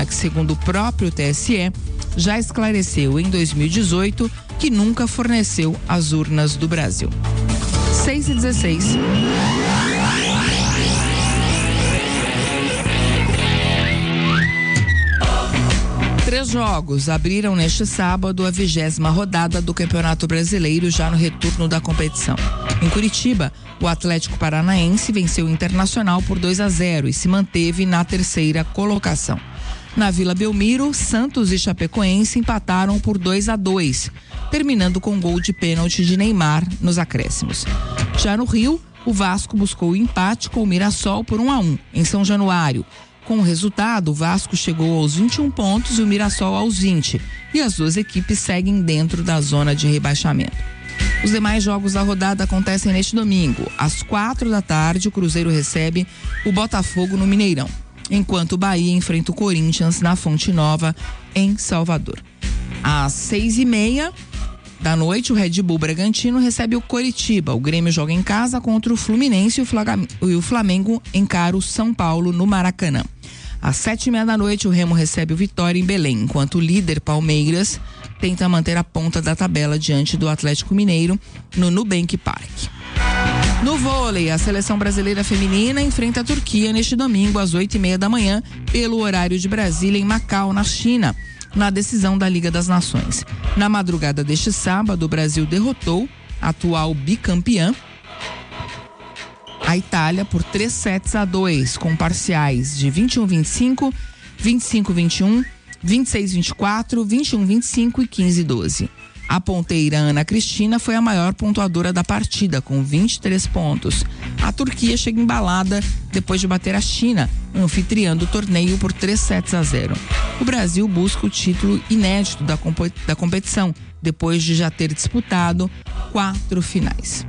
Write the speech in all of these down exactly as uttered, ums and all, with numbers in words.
Argentina, que segundo o próprio T S E, já esclareceu em dois mil e dezoito que nunca forneceu as urnas do Brasil. seis e dezesseis. Três jogos abriram neste sábado a vigésima rodada do Campeonato Brasileiro, já no retorno da competição. Em Curitiba, o Atlético Paranaense venceu o Internacional por dois a zero e se manteve na terceira colocação. Na Vila Belmiro, Santos e Chapecoense empataram por dois a dois, terminando com gol de pênalti de Neymar nos acréscimos. Já no Rio, o Vasco buscou o empate com o Mirassol por um a um, em São Januário. Com o resultado, o Vasco chegou aos vinte e um pontos e o Mirassol aos vinte, e as duas equipes seguem dentro da zona de rebaixamento. Os demais jogos da rodada acontecem neste domingo. Às quatro da tarde, o Cruzeiro recebe o Botafogo no Mineirão, enquanto o Bahia enfrenta o Corinthians na Fonte Nova, em Salvador. Às seis e meia da noite, o Red Bull Bragantino recebe o Coritiba. O Grêmio joga em casa contra o Fluminense e o Flamengo encara o São Paulo no Maracanã. Às sete e meia da noite, o Remo recebe o Vitória em Belém, enquanto o líder Palmeiras tenta manter a ponta da tabela diante do Atlético Mineiro no Nubank Park. No vôlei, a seleção brasileira feminina enfrenta a Turquia neste domingo às oito e meia da manhã, pelo horário de Brasília, em Macau, na China, na decisão da Liga das Nações. Na madrugada deste sábado, o Brasil derrotou a atual bicampeã, a Itália, por três sets a dois, com parciais de vinte e um a vinte e cinco, vinte e cinco a vinte e um, vinte e seis a vinte e quatro, vinte e um a vinte e cinco e quinze a doze. A ponteira Ana Cristina foi a maior pontuadora da partida, com vinte e três pontos. A Turquia chega embalada depois de bater a China, anfitriã do torneio, por três sets a zero. O Brasil busca o título inédito da, comp- da competição, depois de já ter disputado quatro finais.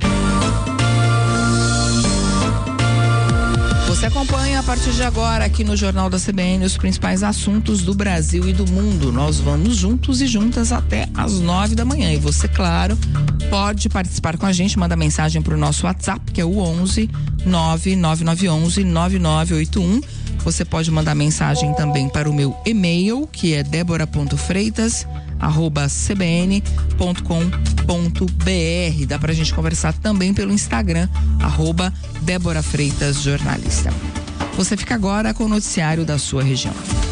Você acompanha a partir de agora aqui no Jornal da C B N os principais assuntos do Brasil e do mundo. Nós vamos juntos e juntas até às nove da manhã. E você, claro, pode participar com a gente, manda mensagem para o nosso WhatsApp, que é o onze nove nove nove onze nove nove oito um. Você pode mandar mensagem também para o meu e-mail, que é débora ponto freitas arroba c b n ponto com ponto b r. Dá pra gente conversar também pelo Instagram, arroba Débora Freitas Jornalista. Você fica agora com o noticiário da sua região.